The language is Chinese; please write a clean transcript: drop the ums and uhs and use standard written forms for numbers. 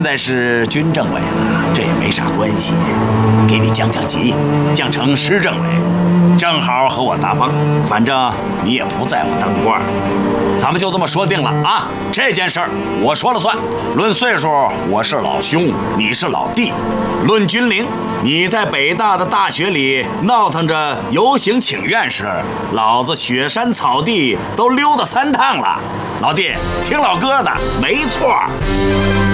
现在是军政委了，这也没啥关系，给你降降级，降成师政委，正好和我搭帮。反正你也不在乎当官，咱们就这么说定了啊！这件事儿我说了算。论岁数，我是老兄，你是老弟；论军龄，你在北大的大学里闹腾着游行请愿时，老子雪山草地都溜达3趟了。老弟，听老哥的，没错。